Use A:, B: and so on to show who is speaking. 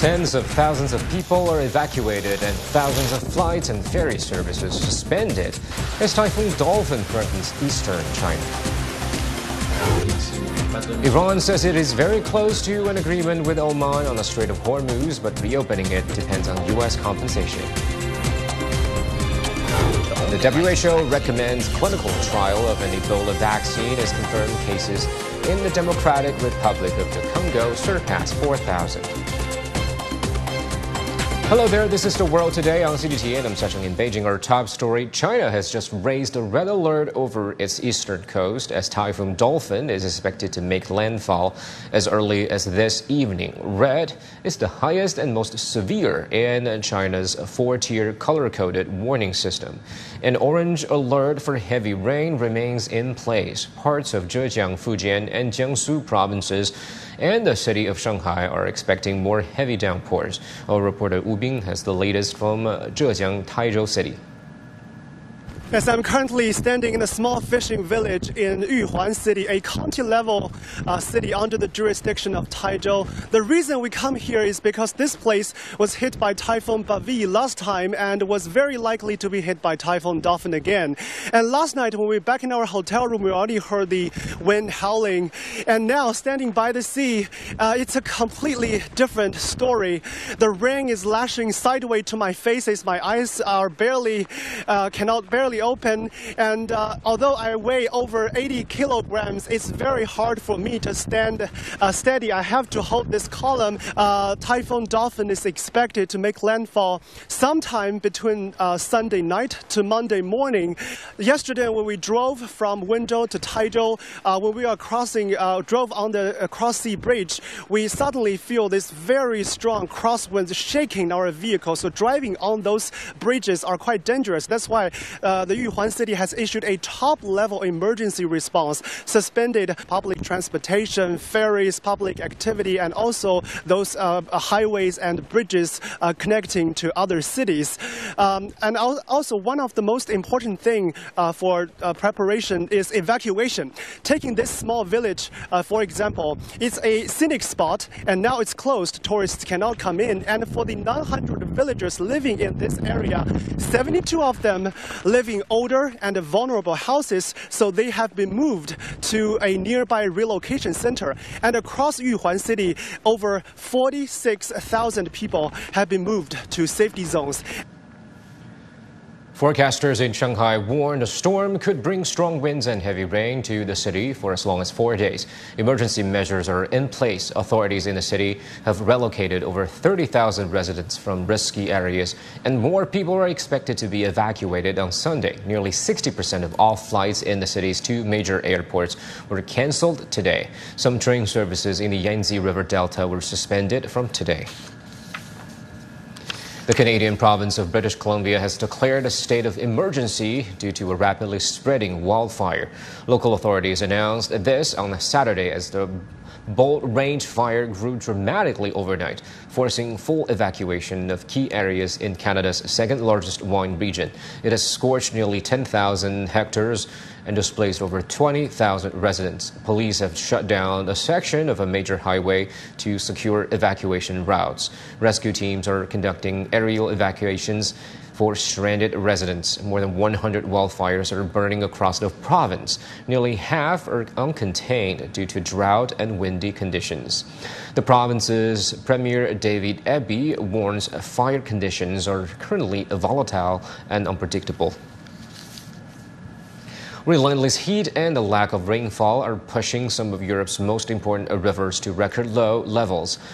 A: Tens of thousands of people are evacuated and thousands of flights and ferry services suspended as Typhoon Dolphin threatens eastern China. Iran says it is very close to an agreement with Oman on the Strait of Hormuz, but reopening it depends on U.S. compensation. The WHO recommends clinical trial of an Ebola vaccine as confirmed cases in the Democratic Republic of the Congo surpass 4,000. Hello there, this is The World Today on CGTN, and I'm Sejong in Beijing. Our top story, China has just raised a red alert over its eastern coast as Typhoon Dolphin is expected to make landfall as early as this evening. Red is the highest and most severe in China's four-tier color-coded warning system. An orange alert for heavy rain remains in place. Parts of Zhejiang, Fujian, and Jiangsu provinces and the city of Shanghai are expecting more heavy downpours. Our reporter Wu Bing has the latest from Zhejiang, Taizhou City.
B: Yes, I'm currently standing in a small fishing village in Yuhuan City, a county-level city under the jurisdiction of Taizhou. The reason we come here is because this place was hit by Typhoon Bavi last time and was very likely to be hit by Typhoon Dolphin again. And last night when we were back in our hotel room, we already heard the wind howling. And now, standing by the sea, it's a completely different story. The rain is lashing sideways to my face as my eyes are cannot barely open, and although I weigh over 80 kilograms, it's very hard for me to stand steady. I have to hold this column. Typhoon Dolphin is expected to make landfall sometime between Sunday night to Monday morning. Yesterday, when we drove from Wenzhou to Taizhou, when we are drove on the cross-sea bridge, we suddenly feel this very strong crosswinds shaking our vehicle. So driving on those bridges are quite dangerous. That's why the Yuhuan City has issued a top-level emergency response, suspended public transportation, ferries, public activity, and also those highways and bridges connecting to other cities. And also, one of the most important thing for preparation is evacuation. Taking this small village, for example, it's a scenic spot, and now it's closed. Tourists cannot come in. And for the 900 villagers living in this area, 72 of them live in older and vulnerable houses, so they have been moved to a nearby relocation center. And across Yuhuan City, over 46,000 people have been moved to safety zones.
A: Forecasters in Shanghai warned a storm could bring strong winds and heavy rain to the city for as long as 4 days. Emergency measures are in place. Authorities in the city have relocated over 30,000 residents from risky areas, and more people are expected to be evacuated on Sunday. Nearly 60% of all flights in the city's two major airports were canceled today. Some train services in the Yangtze River Delta were suspended from today. The Canadian province of British Columbia has declared a state of emergency due to a rapidly spreading wildfire. Local authorities announced this on Saturday as the Bolt Range fire grew dramatically overnight, forcing full evacuation of key areas in Canada's second-largest wine region. It has scorched nearly 10,000 hectares and displaced over 20,000 residents. Police have shut down a section of a major highway to secure evacuation routes. Rescue teams are conducting aerial evacuations for stranded residents. More than 100 wildfires are burning across the province. Nearly half are uncontained due to drought and windy conditions. The province's Premier David Eby warns fire conditions are currently volatile and unpredictable. Relentless heat and the lack of rainfall are pushing some of Europe's most important rivers to record low levels.